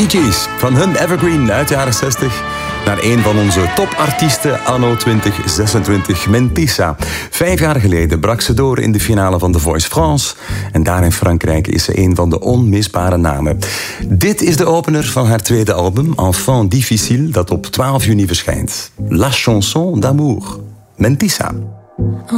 Bee Gees, van hun evergreen uit de jaren 60... naar een van onze topartiesten anno 2026, Mentissa. 5 jaar geleden brak ze door in de finale van The Voice France. En daar in Frankrijk is ze een van de onmisbare namen. Dit is de opener van haar tweede album, Enfant Difficile, dat op 12 juni verschijnt. La chanson d'amour, Mentissa.